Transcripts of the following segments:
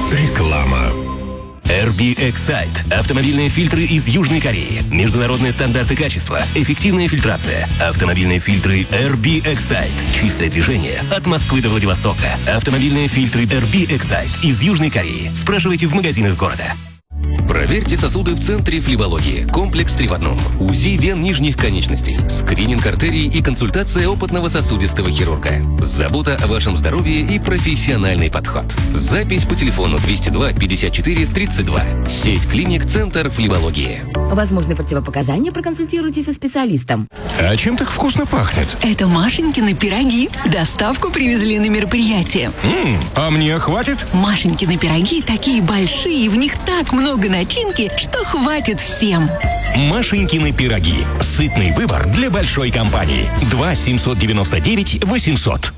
Реклама. RB Excite. Автомобильные фильтры из Южной Кореи. Международные стандарты качества. Эффективная фильтрация. Автомобильные фильтры RB Excite. Чистое движение от Москвы до Владивостока. Автомобильные фильтры RB Excite из Южной Кореи. Спрашивайте в магазинах города. Проверьте сосуды в центре флебологии. Комплекс 3 в 1. УЗИ вен нижних конечностей, скрининг артерий и консультация опытного сосудистого хирурга. Забота о вашем здоровье и профессиональный подход. Запись по телефону 202 54 32. Сеть клиник «Центр флебологии». Возможны противопоказания, проконсультируйтесь со специалистом. А чем так вкусно пахнет? Это Машенькины пироги. Доставку привезли на мероприятие. А мне хватит? Машенькины пироги такие большие, в них так много начинки, что хватит всем. Машенькины пироги. Сытный выбор для большой компании. 2 799 800.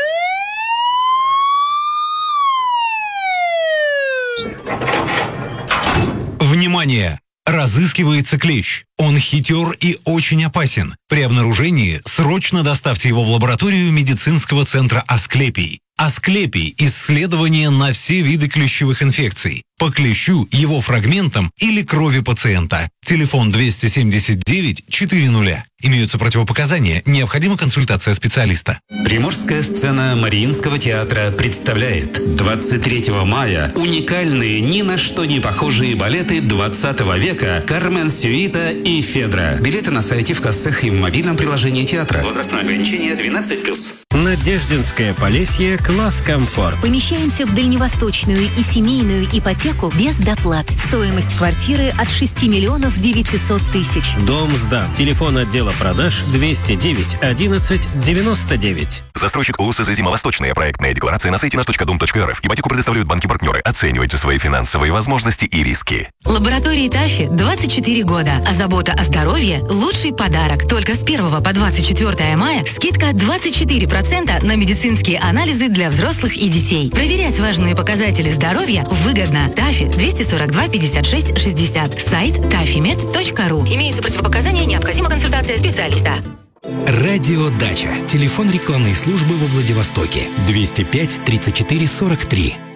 Внимание! Разыскивается клещ. Он хитер и очень опасен. При обнаружении срочно доставьте его в лабораторию медицинского центра «Асклепий». «Асклепий» – исследование на все виды клещевых инфекций. По клещу, его фрагментам или крови пациента. Телефон 279 400. Имеются противопоказания. Необходима консультация специалиста. Приморская сцена Мариинского театра представляет 23 мая уникальные, ни на что не похожие балеты 20 века «Кармен Сюита» и «Федра». Билеты на сайте, в кассах и в мобильном приложении театра. Возрастное ограничение 12+. Надеждинское Полесье, класс комфорт. Помещаемся в дальневосточную и семейную ипотеку без доплат. Стоимость квартиры от 6 миллионов 900 тысяч. Дом сдан. Телефон отдела продаж 209 11 99. Застройщик УСЗ «Зимовосточная». Проектная декларация на сайте nas.dom.rf. Ипотеку предоставляют банки-партнеры. Оценивайте свои финансовые возможности и риски. Лаборатории ТАФИ 24 года. А забота о здоровье – лучший подарок. Только с 1 по 24 мая скидка 24% на медицинские анализы для взрослых и детей. Проверять важные показатели здоровья выгодно. ТАФИ 242 56 60. Сайт tafimed.ru. Имеются противопоказания, необходима консультация специалиста. Радио Дача. Телефон рекламной службы во Владивостоке. 205 34 43.